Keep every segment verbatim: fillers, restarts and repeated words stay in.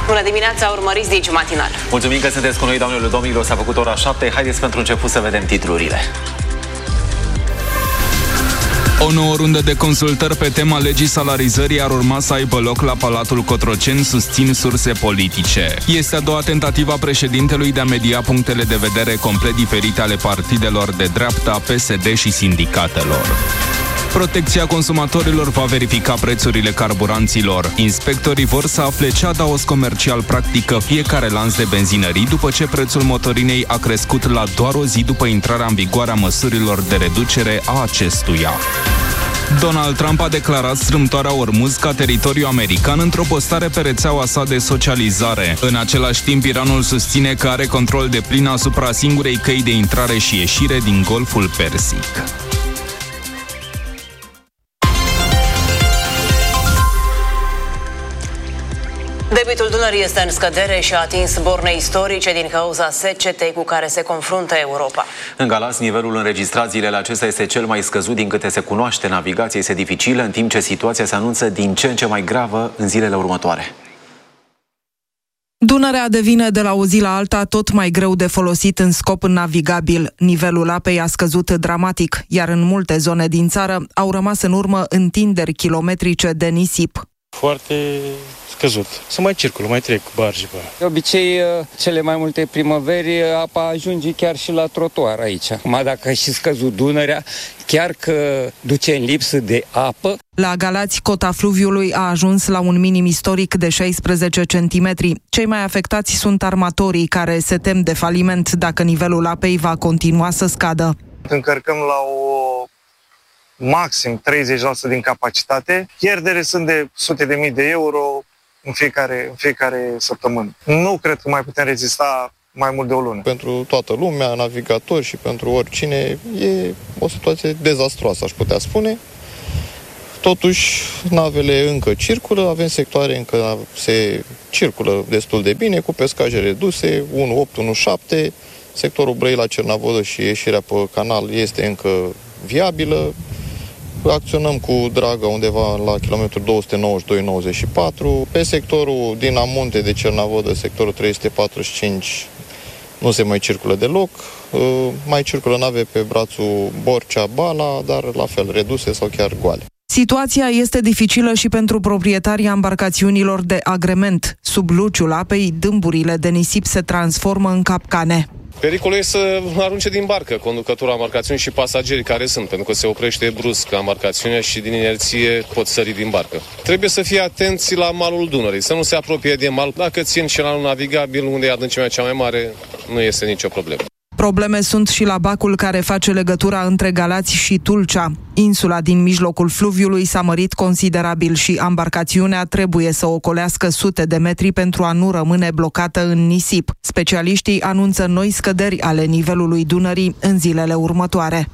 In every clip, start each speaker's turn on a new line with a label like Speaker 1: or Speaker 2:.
Speaker 1: Bună dimineața, urmăriți Digi Matinal.
Speaker 2: Mulțumim că sunteți cu noi, doamnelor, domnilor, s-a făcut ora șapte. Haideți pentru început să vedem titlurile.
Speaker 3: O nouă rundă de consultări pe tema legii salarizării ar urma să aibă loc la Palatul Cotroceni, susțin surse politice. Este a doua tentativă a președintelui de a media punctele de vedere complet diferite ale partidelor de dreapta, P S D și sindicatelor. Protecția consumatorilor va verifica prețurile carburanților. Inspectorii vor să afle ce adaos comercial practică fiecare lanț de benzinării după ce prețul motorinei a crescut la doar o zi după intrarea în vigoare a măsurilor de reducere a acestuia. Donald Trump a declarat strâmtoarea Ormuz ca teritoriu american într-o postare pe rețeaua sa de socializare. În același timp, Iranul susține că are control deplin asupra singurei căi de intrare și ieșire din Golful Persic.
Speaker 1: Debitul Dunării este în scădere și a atins borne istorice din cauza secetei cu care se confruntă Europa.
Speaker 2: În Galați, nivelul înregistrat zilele acestea este cel mai scăzut din câte se cunoaște. Navigația este dificilă, în timp ce situația se anunță din ce în ce mai gravă în zilele următoare.
Speaker 4: Dunărea devine de la o zi la alta tot mai greu de folosit în scop navigabil. Nivelul apei a scăzut dramatic, iar în multe zone din țară au rămas în urmă întinderi kilometrice de nisip.
Speaker 5: Foarte scăzut. Să mai circulă, mai trec barji pe aia.
Speaker 6: De obicei, cele mai multe primăveri, apa ajunge chiar și la trotuar aici. Acum, dacă a și scăzut Dunărea, chiar că duce în lipsă de apă.
Speaker 4: La Galați, cota fluviului a ajuns la un minim istoric de șaisprezece centimetri. Cei mai afectați sunt armatorii, care se tem de faliment dacă nivelul apei va continua să scadă.
Speaker 7: Încărcăm la o maxim treizeci la sută din capacitate. Pierdere sunt de sute de mii de euro în fiecare, în fiecare săptămână. Nu cred că mai putem rezista mai mult de o lună.
Speaker 8: Pentru toată lumea, navigatori și pentru oricine, e o situație dezastroasă, aș putea spune. Totuși, navele încă circulă, avem sectoare încă se circulă destul de bine, cu pescaje reduse, unu opt, unu șapte. Sectorul Brăila Cernavodă și ieșirea pe canal este încă viabilă. Acționăm cu Draga undeva la kilometrul două sute nouăzeci și doi nouăzeci și patru. Pe sectorul din Amunte de Cernavodă, sectorul trei sute patruzeci și cinci, nu se mai circulă deloc. Mai circulă nave pe brațul Borcea-Bala, dar la fel, reduse sau chiar goale.
Speaker 4: Situația este dificilă și pentru proprietarii embarcațiunilor de agrement. Sub luciul apei, dâmburile de nisip se transformă în capcane.
Speaker 9: Pericolul e să arunce din barcă conducătorul embarcațiunii și pasagerii care sunt, pentru că se oprește brusc embarcațiunea și din inerție pot sări din barcă. Trebuie să fie atenți la malul Dunării, să nu se apropie de mal. Dacă țin și la un navigabil unde e adâncimea cea mai mare, nu este nicio problemă.
Speaker 4: Probleme sunt și la bacul care face legătura între Galați și Tulcea. Insula din mijlocul fluviului s-a mărit considerabil și embarcațiunea trebuie să ocolească sute de metri pentru a nu rămâne blocată în nisip. Specialiștii anunță noi scăderi ale nivelului Dunării în zilele următoare.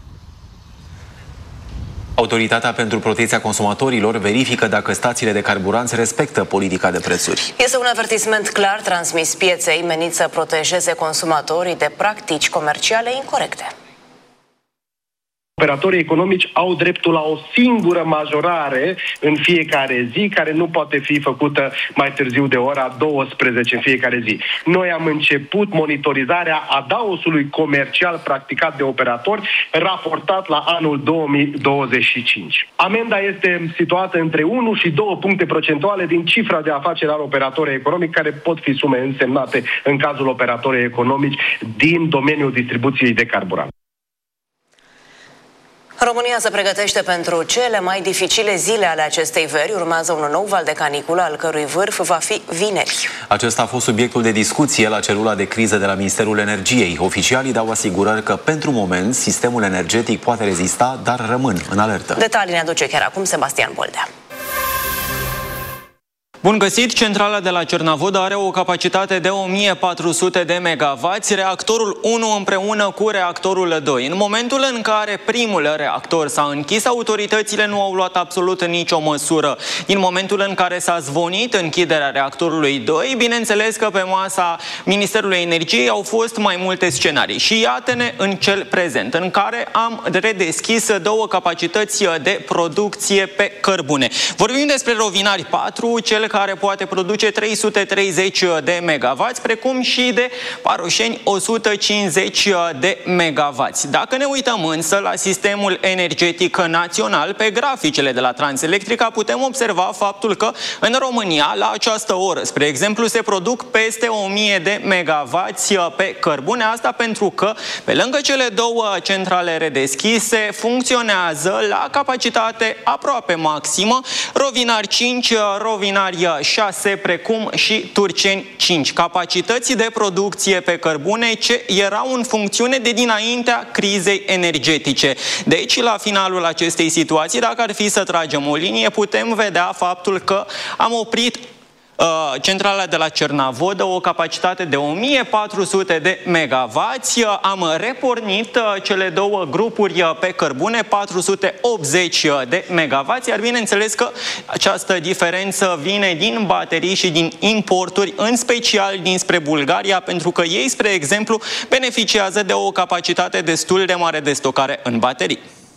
Speaker 2: Autoritatea pentru Protecția Consumatorilor verifică dacă stațiile de carburanți respectă politica de prețuri.
Speaker 1: Este un avertisment clar transmis pieței menit să protejeze consumatorii de practici comerciale incorecte.
Speaker 10: Operatorii economici au dreptul la o singură majorare în fiecare zi, care nu poate fi făcută mai târziu de ora douăsprezece în fiecare zi. Noi am început monitorizarea adaosului comercial practicat de operatori, raportat la anul două mii douăzeci și cinci. Amenda este situată între unu și două puncte procentuale din cifra de afaceri al operatorului economic, care pot fi sume însemnate în cazul operatorii economici din domeniul distribuției de carburant.
Speaker 1: România se pregătește pentru cele mai dificile zile ale acestei veri. Urmează un nou val de caniculă, al cărui vârf va fi vineri.
Speaker 2: Acesta a fost subiectul de discuție la celula de criză de la Ministerul Energiei. Oficialii dau asigurări că, pentru moment, sistemul energetic poate rezista, dar rămân în alertă.
Speaker 1: Detalii ne aduce chiar acum Sebastian Boldea.
Speaker 11: Bun găsit! Centrala de la Cernavodă are o capacitate de o mie patru sute de megavați, reactorul unu împreună cu reactorul doi. În momentul în care primul reactor s-a închis, autoritățile nu au luat absolut nicio măsură. În momentul în care s-a zvonit închiderea reactorului doi, bineînțeles că pe masa Ministerului Energiei au fost mai multe scenarii. Și iată-ne în cel prezent, în care am redeschis două capacități de producție pe cărbune. Vorbim despre Rovinari patru, cel care poate produce trei sute treizeci de megavați, precum și de Paroșeni o sută cincizeci de megavați. Dacă ne uităm însă la sistemul energetic național, pe graficele de la Transelectrica putem observa faptul că în România, la această oră, spre exemplu, se produc peste o mie de megavați pe cărbune. Asta pentru că, pe lângă cele două centrale redeschise, funcționează la capacitate aproape maximă Rovinari cinci, Rovinari șase, precum și Turceni cinci. Capacității de producție pe cărbune ce erau în funcțiune de dinaintea crizei energetice. Deci, la finalul acestei situații, dacă ar fi să tragem o linie, putem vedea faptul că am oprit uh, centrala de la Cernavodă, o capacitate de o mie patru sute de megavați. Am repornit uh, cele două grupuri uh, pe cărbune, patru sute optzeci de megavați, iar bineînțeles că această diferență vine din baterii și din importuri, în special dinspre Bulgaria, pentru că ei, spre exemplu, beneficiază de o capacitate destul de mare de stocare în baterii.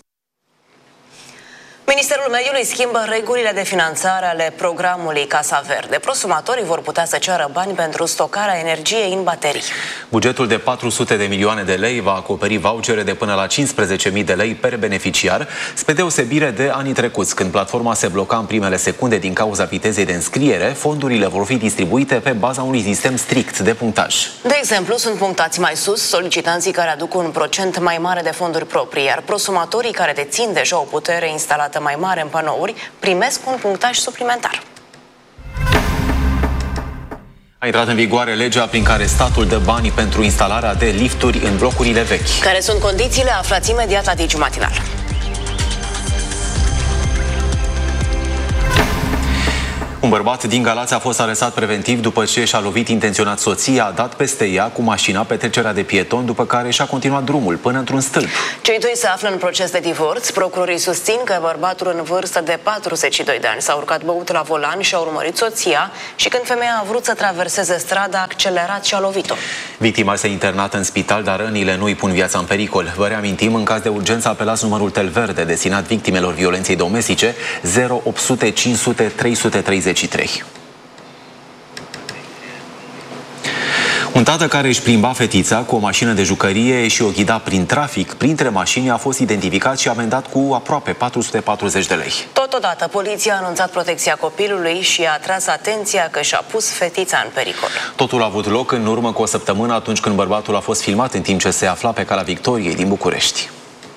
Speaker 1: Ministerul Mediului schimbă regulile de finanțare ale programului Casa Verde. Prosumatorii vor putea să ceară bani pentru stocarea energiei în baterii.
Speaker 2: Bugetul de patru sute de milioane de lei va acoperi vouchere de până la cincisprezece mii de lei per beneficiar, spre deosebire de anii trecuți, când platforma se bloca în primele secunde din cauza vitezei de înscriere. Fondurile vor fi distribuite pe baza unui sistem strict de punctaj. De
Speaker 1: exemplu, sunt punctați mai sus solicitanții care aduc un procent mai mare de fonduri proprii, iar prosumatorii care dețin deja o putere instalată mai mare în panouri primesc un punctaj suplimentar.
Speaker 2: A intrat în vigoare legea prin care statul dă banii pentru instalarea de lifturi în blocurile vechi.
Speaker 1: Care sunt condițiile? Aflați imediat la Digi Matinal.
Speaker 2: Un bărbat din Galați a fost arestat preventiv după ce și-a lovit intenționat soția, a dat peste ea cu mașina pe trecerea de pieton, după care și-a continuat drumul până într-un stâlp.
Speaker 1: Cei doi se află în proces de divorț. Procurorii susțin că bărbatul în vârstă de patruzeci și doi de ani s-a urcat băut la volan și a urmărit soția și când femeia a vrut să traverseze strada, a accelerat și a lovit-o.
Speaker 2: Victima este internată în spital, dar rănile nu îi pun viața în pericol. Vă reamintim, în caz de urgență apelați numărul tel verde destinat victimelor violenței domestice zero opt sute cinci sute trei sute treizeci și trei. Un tată care își plimba fetița cu o mașină de jucărie și o ghida prin trafic, printre mașini, a fost identificat și amendat cu aproape patru sute patruzeci de lei.
Speaker 1: Totodată, poliția a anunțat protecția copilului și a atras atenția că și-a pus fetița în pericol.
Speaker 2: Totul a avut loc în urmă cu o săptămână, atunci când bărbatul a fost filmat în timp ce se afla pe Calea Victoriei din București.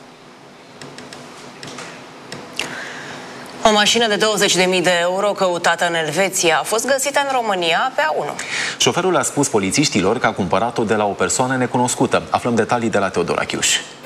Speaker 1: O mașină de douăzeci de mii de euro căutată în Elveția a fost găsită în România pe A unu.
Speaker 2: Șoferul a spus polițiștilor că a cumpărat-o de la o persoană necunoscută. Aflăm detalii de la Teodor Achiuș.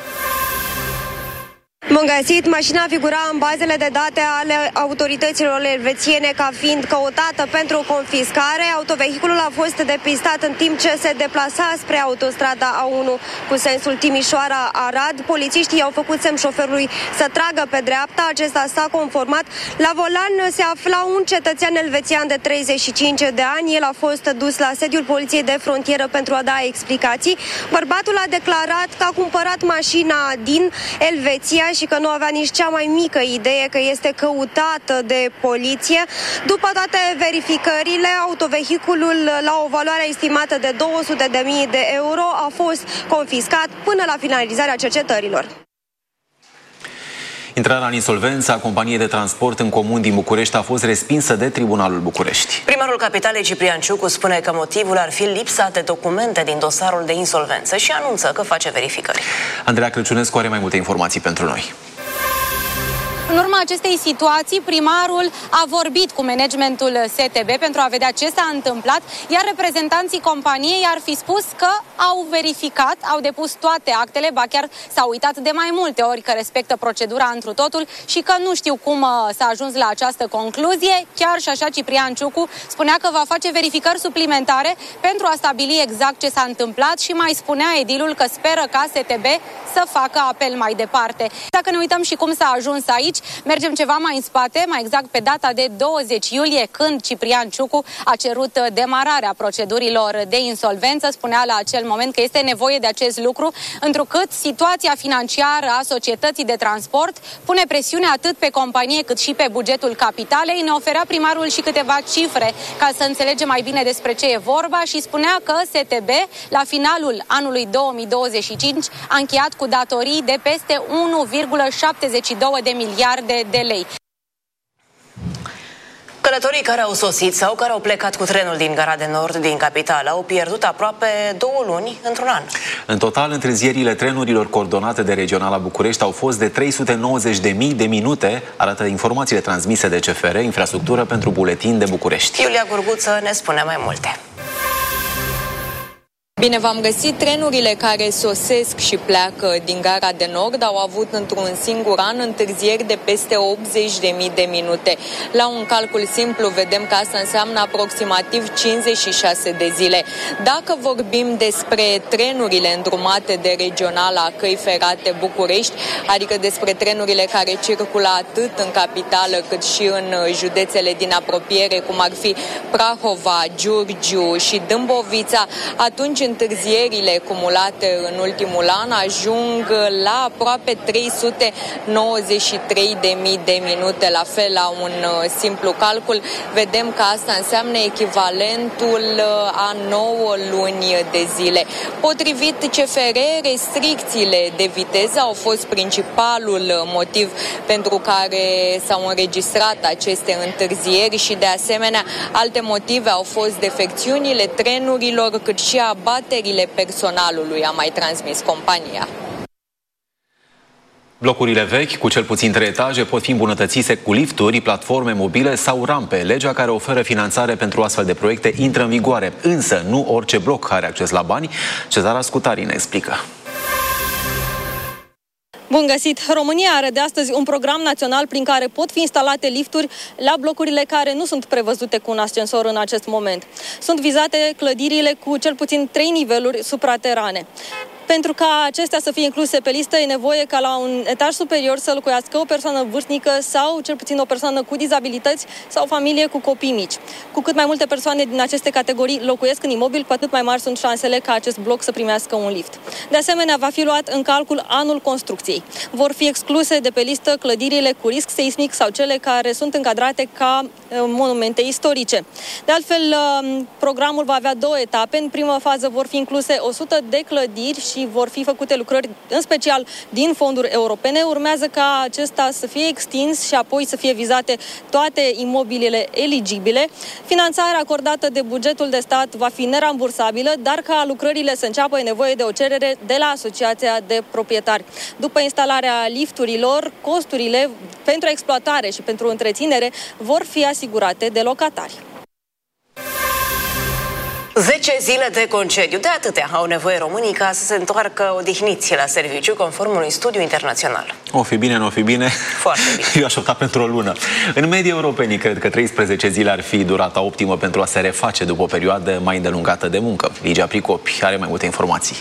Speaker 12: Bun găsit, mașina figura în bazele de date ale autorităților elvețiene ca fiind căutată pentru confiscare. Autovehiculul a fost depistat în timp ce se deplasa spre autostrada A unu cu sensul Timișoara-Arad. Polițiștii au făcut semn șoferului să tragă pe dreapta, acesta s-a conformat. La volan se afla un cetățean elvețian de treizeci și cinci de ani. El a fost dus la sediul poliției de frontieră pentru a da explicații. Bărbatul a declarat că a cumpărat mașina din Elveția și că nu avea nici cea mai mică idee că este căutată de poliție. După toate verificările, autovehiculul la o valoare estimată de două sute de mii de euro a fost confiscat până la finalizarea cercetărilor.
Speaker 2: Intrarea în insolvență a companiei de transport în comun din București a fost respinsă de Tribunalul București.
Speaker 1: Primarul Capitalei, Ciprian Ciucu, spune că motivul ar fi lipsa de documente din dosarul de insolvență și anunță că face verificări.
Speaker 2: Andreea Crăciunescu are mai multe informații pentru noi.
Speaker 13: În urma acestei situații, primarul a vorbit cu managementul S T B pentru a vedea ce s-a întâmplat, iar reprezentanții companiei ar fi spus că au verificat, au depus toate actele, ba chiar s-au uitat de mai multe ori că respectă procedura întru totul și că nu știu cum s-a ajuns la această concluzie. Chiar și așa, Ciprian Ciucu spunea că va face verificări suplimentare pentru a stabili exact ce s-a întâmplat și mai spunea edilul că speră ca S T B să facă apel mai departe. Dacă ne uităm și cum s-a ajuns aici, Mergem ceva mai în spate, mai exact pe data de douăzeci iulie, când Ciprian Ciucu a cerut demararea procedurilor de insolvență. Spunea la acel moment că este nevoie de acest lucru, întrucât situația financiară a societății de transport pune presiune atât pe companie cât și pe bugetul capitalei. Ne oferea primarul și câteva cifre ca să înțelegem mai bine despre ce e vorba și spunea că S T B la finalul anului două mii douăzeci și cinci a încheiat cu datorii de peste unu virgulă șaptezeci și doi de miliarde de lei.
Speaker 1: Călătorii care au sosit sau care au plecat cu trenul din Gara de Nord din capitală au pierdut aproape două luni într-un an.
Speaker 2: În total, întârzierile trenurilor coordonate de Regionala București au fost de trei sute nouăzeci de mii de minute, arată informațiile transmise de C F R, Infrastructură pentru Buletin de București.
Speaker 1: Iulia Gurguță ne spune mai multe.
Speaker 14: Bine v-am găsit. Trenurile care sosesc și pleacă din Gara de Nord au avut într-un singur an întârzieri de peste optzeci de mii de minute. La un calcul simplu vedem că asta înseamnă aproximativ cincizeci și șase de zile. Dacă vorbim despre trenurile îndrumate de Regionala Căi Ferate București, adică despre trenurile care circulă atât în capitală cât și în județele din apropiere, cum ar fi Prahova, Giurgiu și Dâmbovița, atunci întârzierile cumulate în ultimul an ajung la aproape trei sute nouăzeci și trei de mii de minute. La fel, la un simplu calcul, vedem că asta înseamnă echivalentul a nouă luni de zile. Potrivit C F R, restricțiile de viteză au fost principalul motiv pentru care s-au înregistrat aceste întârzieri și, de asemenea, alte motive au fost defecțiunile trenurilor, cât și a bateriile personalului, a mai transmis compania.
Speaker 2: Blocurile vechi, cu cel puțin trei etaje, pot fi îmbunătățite cu lifturi, platforme mobile sau rampe. Legea care oferă finanțare pentru astfel de proiecte intră în vigoare, însă nu orice bloc are acces la bani. Cezara Scutari ne explică.
Speaker 15: Bun găsit! România are de astăzi un program național prin care pot fi instalate lifturi la blocurile care nu sunt prevăzute cu un ascensor în acest moment. Sunt vizate clădirile cu cel puțin trei niveluri supraterane. Pentru ca acestea să fie incluse pe listă, e nevoie ca la un etaj superior să locuiască o persoană vârstnică sau cel puțin o persoană cu dizabilități sau o familie cu copii mici. Cu cât mai multe persoane din aceste categorii locuiesc în imobil, cu atât mai mari sunt șansele ca acest bloc să primească un lift. De asemenea, va fi luat în calcul anul construcției. Vor fi excluse de pe listă clădirile cu risc seismic sau cele care sunt încadrate ca monumente istorice. De altfel, programul va avea două etape. În prima fază vor fi incluse o sută de clădiri și vor fi făcute lucrări, în special din fonduri europene. Urmează ca acesta să fie extins și apoi să fie vizate toate imobilele eligibile. Finanțarea acordată de bugetul de stat va fi nerambursabilă, dar ca lucrările să înceapă, e nevoie de o cerere de la Asociația de Proprietari. După instalarea lifturilor, costurile pentru exploatare și pentru întreținere vor fi asigurate de locatari.
Speaker 1: zece zile de concediu, de atâtea au nevoie românii ca să se întoarcă odihniți la serviciu, conform unui studiu internațional.
Speaker 2: O fi bine, nu o fi bine?
Speaker 1: Foarte bine.
Speaker 2: Eu aș opta pentru o lună. În medie, europenii cred că treisprezece zile ar fi durata optimă pentru a se reface după o perioadă mai îndelungată de muncă. Ligia Pricopi are mai multe informații.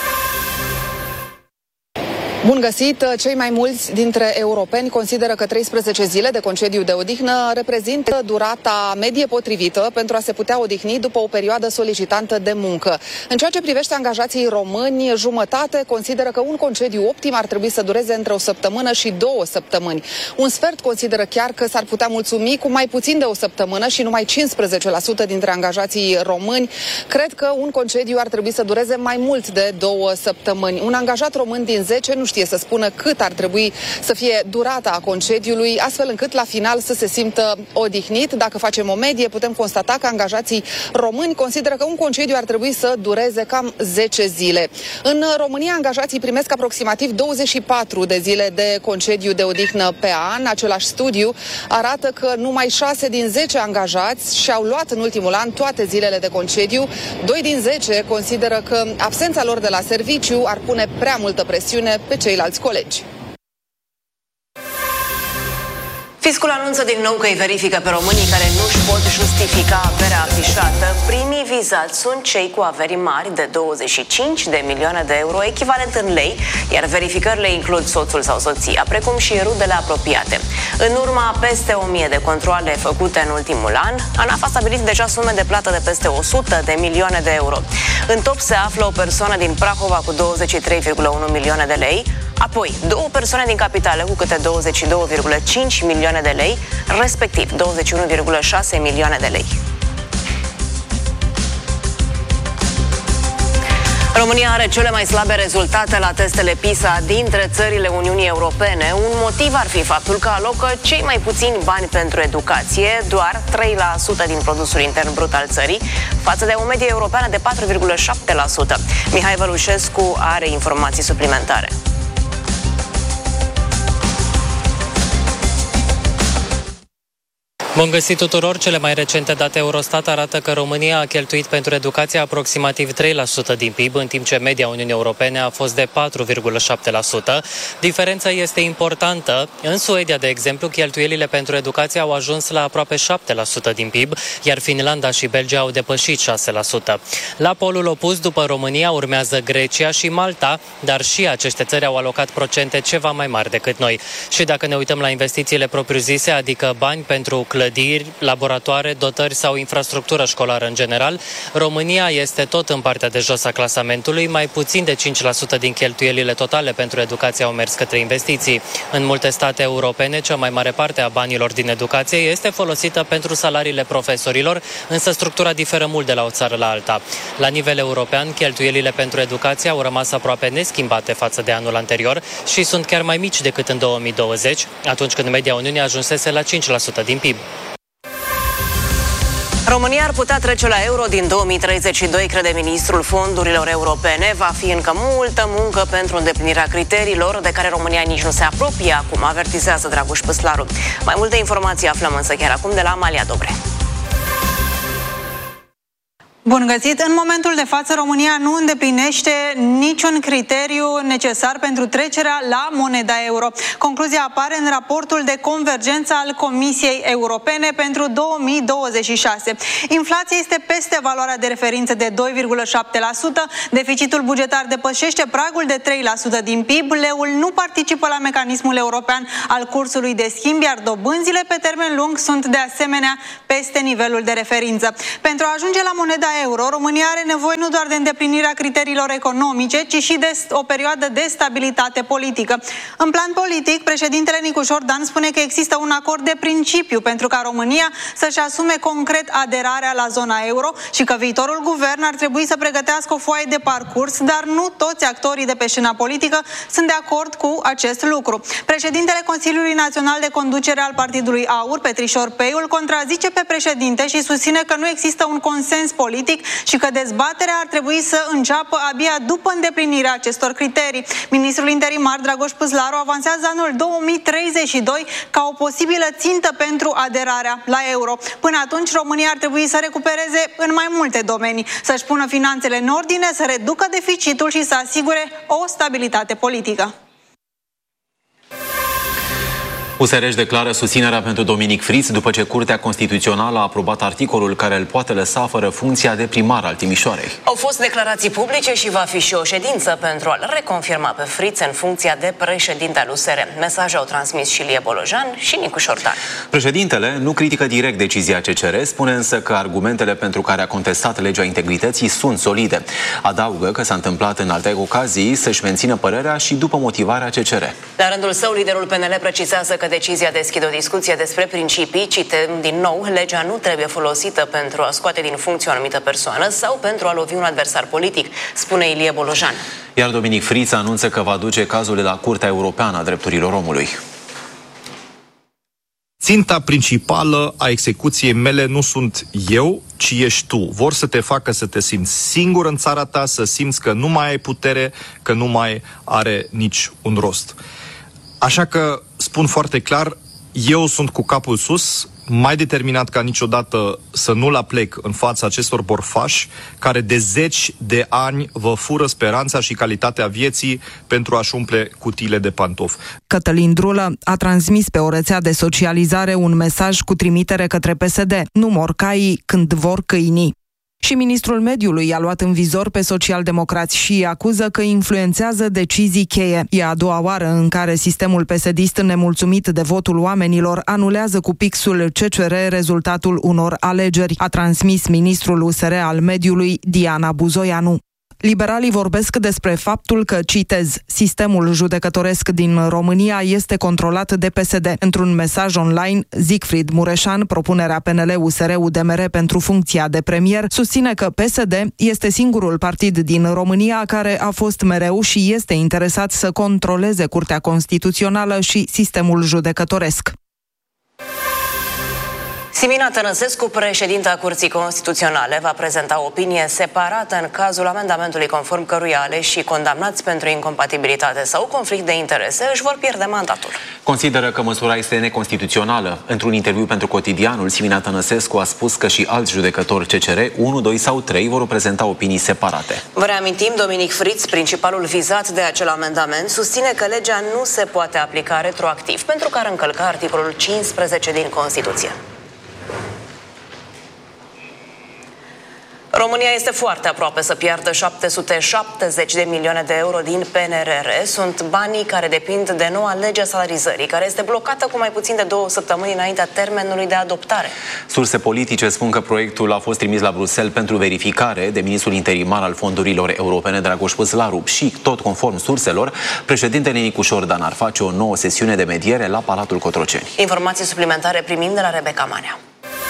Speaker 16: Bun găsit! Cei mai mulți dintre europeni consideră că treisprezece zile de concediu de odihnă reprezintă durata medie potrivită pentru a se putea odihni după o perioadă solicitantă de muncă. În ceea ce privește angajații români, jumătate consideră că un concediu optim ar trebui să dureze între o săptămână și două săptămâni. Un sfert consideră chiar că s-ar putea mulțumi cu mai puțin de o săptămână și numai cincisprezece la sută dintre angajații români cred că un concediu ar trebui să dureze mai mult de două săptămâni. Un angajat român din zece nu știe să spună cât ar trebui să fie durata a concediului, astfel încât la final să se simtă odihnit. Dacă facem o medie, putem constata că angajații români consideră că un concediu ar trebui să dureze cam zece zile. În România, angajații primesc aproximativ douăzeci și patru de zile de concediu de odihnă pe an. Același studiu arată că numai șase din zece angajați și-au luat în ultimul an toate zilele de concediu. doi din zece consideră că absența lor de la serviciu ar pune prea multă presiune pe ceilalți colegi.
Speaker 1: Fiscul anunță din nou că îi verifică pe românii care nu își pot justifica averea afișată. Primii vizați sunt cei cu averi mari de douăzeci și cinci de milioane de euro, echivalent în lei, iar verificările includ soțul sau soția, precum și rudele apropiate. În urma peste o mie de controale făcute în ultimul an, ANAF a stabilit deja sume de plată de peste o sută de milioane de euro. În top se află o persoană din Prahova cu douăzeci și trei virgulă unu milioane de lei, apoi două persoane din capitală cu câte douăzeci și doi virgulă cinci milioane de lei, respectiv douăzeci și unu virgulă șase milioane de lei. România are cele mai slabe rezultate la testele PISA dintre țările Uniunii Europene. Un motiv ar fi faptul că alocă cei mai puțini bani pentru educație, doar trei la sută din produsul intern brut al țării, față de o medie europeană de patru virgulă șapte la sută. Mihai Vălușescu are informații suplimentare.
Speaker 17: Bun găsit tuturor! Cele mai recente date Eurostat arată că România a cheltuit pentru educație aproximativ trei la sută din P I B, în timp ce media Uniunii Europene a fost de patru virgulă șapte la sută. Diferența este importantă. În Suedia, de exemplu, cheltuielile pentru educație au ajuns la aproape șapte la sută din P I B, iar Finlanda și Belgia au depășit șase la sută. La polul opus, după România, urmează Grecia și Malta, dar și aceste țări au alocat procente ceva mai mari decât noi. Și dacă ne uităm la investițiile propriu-zise, adică bani pentru clădiri, laboratoare, dotări sau infrastructură școlară în general, România este tot în partea de jos a clasamentului, mai puțin de cinci la sută din cheltuielile totale pentru educație au mers către investiții. În multe state europene, cea mai mare parte a banilor din educație este folosită pentru salariile profesorilor, însă structura diferă mult de la o țară la alta. La nivel european, cheltuielile pentru educație au rămas aproape neschimbate față de anul anterior și sunt chiar mai mici decât în două mii douăzeci, atunci când media Uniunii ajunsese la cinci la sută din P I B.
Speaker 1: România ar putea trece la euro din două mii treizeci și doi, crede ministrul fondurilor europene. Va fi încă multă muncă pentru îndeplinirea criteriilor de care România nici nu se apropie acum, avertizează Dragoș Păslaru. Mai multe informații aflăm însă chiar acum de la Amalia Dobre.
Speaker 18: Bun găsit! În momentul de față, România nu îndeplinește niciun criteriu necesar pentru trecerea la moneda euro. Concluzia apare în raportul de convergență al Comisiei Europene pentru două mii douăzeci și șase. Inflația este peste valoarea de referință de doi virgulă șapte la sută, deficitul bugetar depășește pragul de trei la sută din P I B, leul nu participă la mecanismul european al cursului de schimb, iar dobânzile pe termen lung sunt de asemenea peste nivelul de referință. Pentru a ajunge la moneda euro, România are nevoie nu doar de îndeplinirea criteriilor economice, ci și de o perioadă de stabilitate politică. În plan politic, președintele Nicu Șordan spune că există un acord de principiu pentru ca România să-și asume concret aderarea la zona euro și că viitorul guvern ar trebui să pregătească o foaie de parcurs, dar nu toți actorii de pe scena politică sunt de acord cu acest lucru. Președintele Consiliului Național de Conducere al Partidului AUR, Petrișor Peiul, contrazice pe președinte și susține că nu există un consens politic și că dezbaterea ar trebui să înceapă abia după îndeplinirea acestor criterii. Ministrul interimar Dragoș Păslaru avansează anul două mii treizeci și doi ca o posibilă țintă pentru aderarea la euro. Până atunci, România ar trebui să recupereze în mai multe domenii, să-și pună finanțele în ordine, să reducă deficitul și să asigure o stabilitate politică.
Speaker 2: U S R își declară susținerea pentru Dominic Friț după ce Curtea Constituțională a aprobat articolul care îl poate lăsa fără funcția de primar al Timișoarei.
Speaker 1: Au fost declarații publice și va fi și o ședință pentru a-l reconfirma pe Friț în funcția de președinte al U S R. Mesaje au transmis și Ilie Bolojan și Nicu Șordan.
Speaker 2: Președintele nu critică direct decizia C C R, spune însă că argumentele pentru care a contestat legea integrității sunt solide. Adaugă că s-a întâmplat în alte ocazii să-și mențină părerea și după motivarea C C R.
Speaker 1: La rândul său, liderul P N L precizează că decizia deschide o discuție despre principii. Citem din nou, legea nu trebuie folosită pentru a scoate din funcție o anumită persoană sau pentru a lovi un adversar politic, spune Ilie Bolojan.
Speaker 2: Iar Dominic Friț anunță că va duce cazul la Curtea Europeană a Drepturilor Omului.
Speaker 19: Ținta principală a execuției mele nu sunt eu, ci ești tu. Vor să te facă să te simți singur în țara ta, să simți că nu mai ai putere, că nu mai are nici un rost. Așa că spun foarte clar, eu sunt cu capul sus, mai determinat ca niciodată să nu-l aplec în fața acestor borfași care de zeci de ani vă fură speranța și calitatea vieții pentru a-și umple cutiile de pantofi.
Speaker 4: Cătălin Drulă a transmis pe o rețea de socializare un mesaj cu trimitere către P S D. Nu mor caii când vor câinii. Și ministrul mediului a luat în vizor pe socialdemocrați și îi acuză că influențează decizii cheie. E a doua oară în care sistemul P S D-ist, nemulțumit de votul oamenilor, anulează cu pixul C C R rezultatul unor alegeri, a transmis ministrul U S R al mediului Diana Buzoianu. Liberalii vorbesc despre faptul că, citez, sistemul judecătoresc din România este controlat de P S D. Într-un mesaj online, Siegfried Mureșan, propunerea P N L U S R U D M R pentru funcția de premier, susține că P S D este singurul partid din România care a fost mereu și este interesat să controleze Curtea Constituțională și sistemul judecătoresc.
Speaker 1: Simina Tănăsescu, președinta Curții Constituționale, va prezenta opinie separată în cazul amendamentului conform căruia aleșii condamnați pentru incompatibilitate sau conflict de interese își vor pierde mandatul.
Speaker 2: Consideră că măsura este neconstituțională. Într-un interviu pentru Cotidianul, Simina Tănăsescu a spus că și alți judecători C C R, unu, doi sau trei, vor prezenta opinii separate.
Speaker 1: Vă reamintim, Dominic Fritz, principalul vizat de acel amendament, susține că legea nu se poate aplica retroactiv pentru că ar încălca articolul cincisprezece din Constituție. România este foarte aproape să piardă șapte sute șaptezeci de milioane de euro din P N R R. Sunt banii care depind de noua lege a salarizării, care este blocată cu mai puțin de două săptămâni înaintea termenului de adoptare.
Speaker 2: Surse politice spun că proiectul a fost trimis la Bruxelles pentru verificare de ministrul interimar al fondurilor europene, Dragoș Păslaru, și, tot conform surselor, președintele Nicușor Dan ar face o nouă sesiune de mediere la Palatul Cotroceni.
Speaker 1: Informații suplimentare primim de la Rebecca Manea.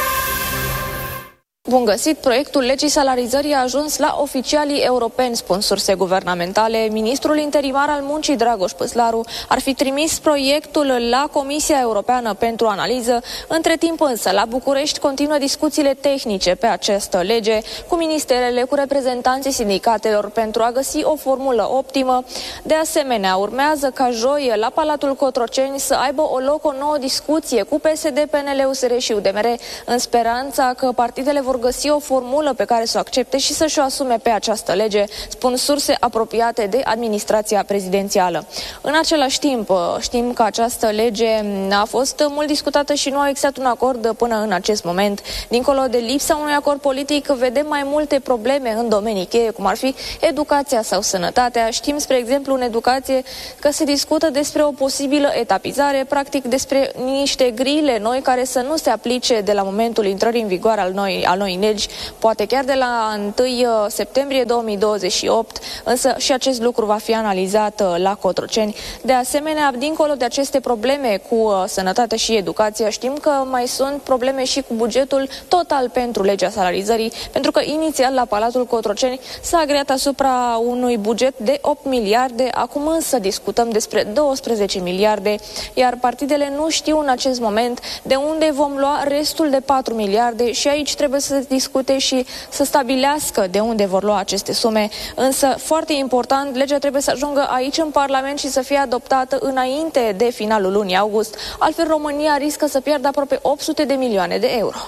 Speaker 20: Bun găsit, proiectul legii salarizării a ajuns la oficialii europeni, spun surse guvernamentale. Ministrul interimar al muncii, Dragoș Păslaru, ar fi trimis proiectul la Comisia Europeană pentru analiză. Între timp însă, la București continuă discuțiile tehnice pe această lege cu ministerele, cu reprezentanții sindicatelor pentru a găsi o formulă optimă. De asemenea, urmează ca joi la Palatul Cotroceni să aibă o loc o nouă discuție cu P S D, P N L, U S R și U D M R, în speranța că partidele vor găsi o formulă pe care să o accepte și să-și o asume pe această lege, spun surse apropiate de administrația prezidențială. În același timp, știm că această lege a fost mult discutată și nu a existat un acord până în acest moment. Dincolo de lipsa unui acord politic, vedem mai multe probleme în domenii cheie, cum ar fi educația sau sănătatea. Știm, spre exemplu, în educație că se discută despre o posibilă etapizare, practic despre niște grile noi care să nu se aplice de la momentul intrării în vigoare al noi, al noi legi, poate chiar de la întâi septembrie două mii douăzeci și opt, însă și acest lucru va fi analizat la Cotroceni. De asemenea, dincolo de aceste probleme cu sănătate și educația, știm că mai sunt probleme și cu bugetul total pentru legea salarizării, pentru că inițial la Palatul Cotroceni s-a agreat asupra unui buget de opt miliarde, acum însă discutăm despre douăsprezece miliarde, iar partidele nu știu în acest moment de unde vom lua restul de patru miliarde și aici trebuie să discute și să stabilească de unde vor lua aceste sume. Însă, foarte important, legea trebuie să ajungă aici în Parlament și să fie adoptată înainte de finalul lunii august. Altfel, România riscă să piardă aproape opt sute de milioane de euro.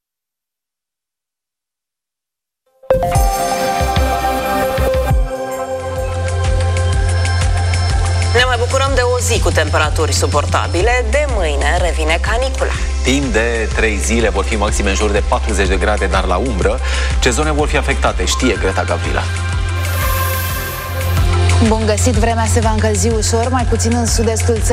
Speaker 1: Ne mai bucurăm de o zi cu temperaturi suportabile. De mâine revine canicula.
Speaker 2: Timp de trei zile vor fi maxime în jur de patruzeci de grade, dar la umbră. Ce zone vor fi afectate, știe Greta Gavrila.
Speaker 21: Bun găsit, vremea se va încălzi ușor, mai puțin în sud-estul țării.